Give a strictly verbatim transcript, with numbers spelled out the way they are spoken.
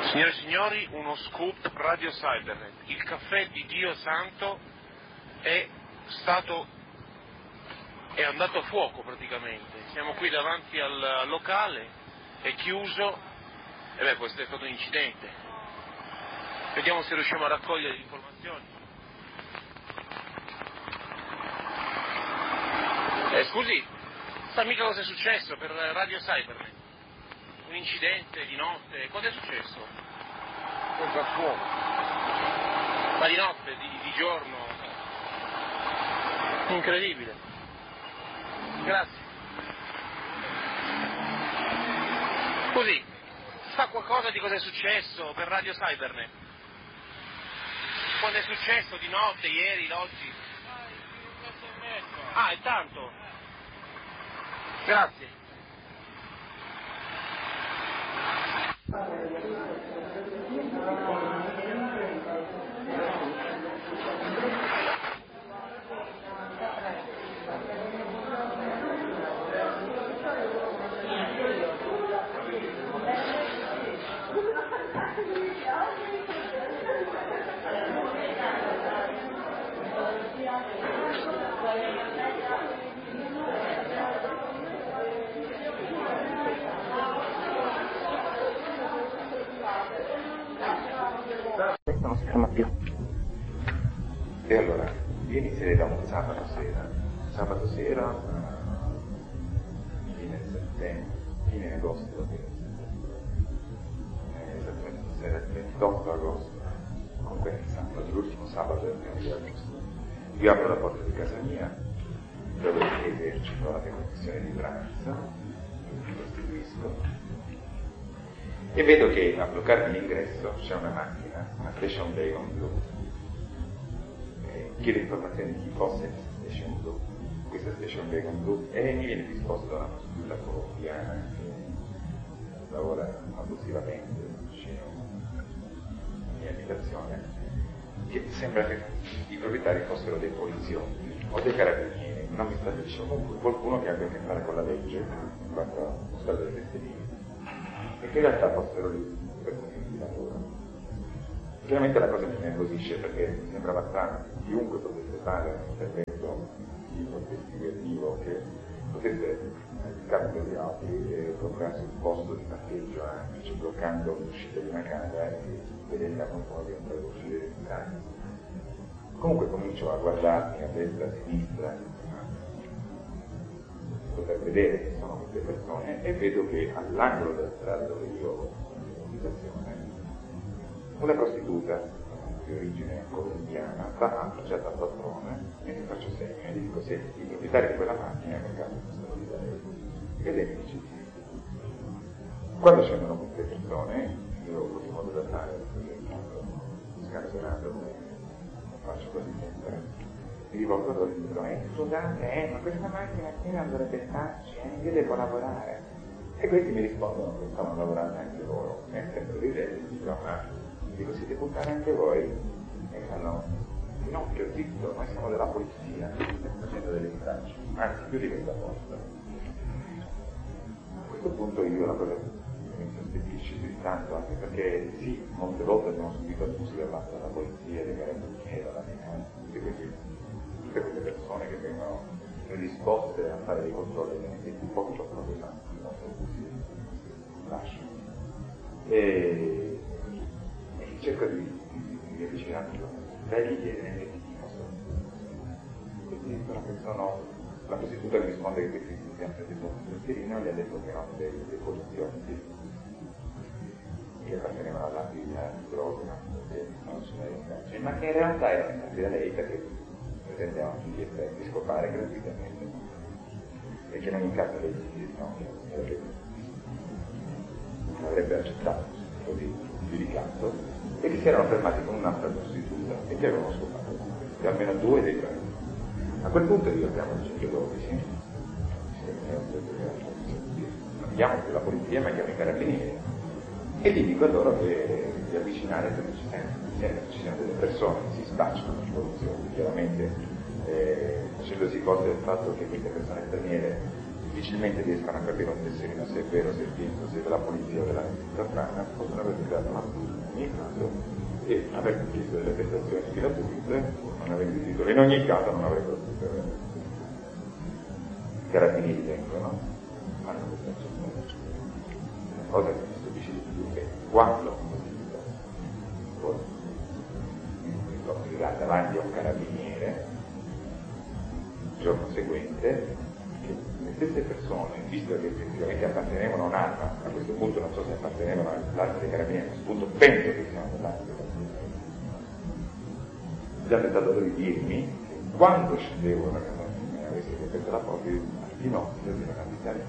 Signore e signori, uno scoop Radio Cybernet. Il caffè di Dio Santo è stato è andato a fuoco praticamente. Siamo qui davanti al locale, è chiuso, e beh, questo è stato un incidente. Vediamo se riusciamo a raccogliere le informazioni. Eh, scusi, sa mica cosa è successo per Radio Cybernet? Un incidente di notte, cosa è successo? Cosa a fuoco? Ma di notte, di, di giorno? Incredibile. Grazie. Scusi, sa qualcosa di cosa è successo per Radio Cybernet? Quando è successo di notte, ieri, oggi? Ah, è tanto. Grazie. Non si ferma più. E allora, ieri sera da un sabato sera, sabato sera, fine settembre, fine agosto, esattamente sera il ventotto agosto, comunque sabato, l'ultimo sabato del mese di agosto. Io apro la porta di casa mia, dove esercito la mia professione di pranzo, mi costituisco, e vedo che a bloccarmi l'ingresso c'è una macchina, una station wagon blu. Eh, chiedo informazioni di chi fosse questa station blu, questa station wagon blu, e mi viene risposto da una prostituta colombiana che lavora abusivamente vicino alla mia abitazione, che sembra che i proprietari fossero dei poliziotti o dei carabinieri, non mi sta dicendo qualcuno che abbia a che fare con la legge in quanto a mostrare delle testimoni, e che in realtà fossero lì per motivi di lavoro. Chiaramente la cosa mi nervosisce perché mi sembrava strano che chiunque potesse fare un intervento investigativo che potesse scambiare gli altri e procurarsi un posto di parcheggio anche, cioè bloccando l'uscita di una casa e vedere la qualcuno che entra e uscire di casa. Comunque comincio a guardarmi a destra e a sinistra, poter vedere che sono queste persone, e vedo che all'angolo della strada dove io ho l'abitazione una prostituta di origine colombiana sta appoggiata al padrone e mi faccio segno e gli dico: senti, il proprietario di quella macchina che caso sono di lei, e lei mi dice sì. Quando scendono queste persone, io ho avuto modo da fare scansionato come faccio così sempre, mi rivolgo a loro e dico: eh, scusate, eh, ma questa macchina qui non dovrebbe starci, eh, io devo lavorare. E questi mi rispondono che stanno lavorando anche loro, e sempre ridendo, dico: ma dico, siete puttane anche voi? E fanno: no, che ho zitto, noi siamo della polizia, stiamo facendo delle indagini, anzi più di questa volta. A questo punto io la cosa mi sostituisce più di tanto, anche perché sì, molte volte abbiamo subito abusi da parte della polizia, dei carabinieri, della mia, tutte queste persone che vengono predisposte a fare dei controlli e un po' troppo pesanti, molto abusi, lascio. E cerco di, di, di avvicinarmi a svegli e ne dimostro. Questi dicono che sono, la prostituta mi risponde che questi si hanno preso un pensierino e gli ha detto che erano dei, dei poliziotti che appartenevano all'attività di droga, che non sono indagini, ma che in realtà erano entrati da lei perché pretendevano tutti gli effetti scopare gratuitamente, e che in ogni caso lei no, avrebbe accettato così giudicato, e che si erano fermati con un'altra prostituta e che avevano scopato e almeno due dei tre. A quel punto io chiamo il centododici, non chiamo più la polizia ma chiamo i carabinieri e gli dico a loro che di avvicinare perché ci sono, ci sono delle persone che si spacciano di corruzione, chiaramente eh, facendosi forte del fatto che queste persone straniere difficilmente riescono a capire un tesserino se è vero, se è finto, se è della polizia o della strana, possono aver creato una in ogni caso e aver chiesto delle prestazioni gratuite, non avendo titolo. In ogni caso non avrebbero potuto avere. I carabinieri vengono, fanno questa accezione. La cosa che mi stupisce di più è che quando mi dà davanti a un carabiniere il giorno seguente, che le stesse persone, visto che effettivamente appartenevano a un'arma, a questo punto non so se appartenevano all'arma dei carabinieri, a questo punto penso che siano dell'arma dei carabinieri, già tentato di dirmi che quando scendevo da casa mia avessi ripetuto la porta al ginocchio di una capitale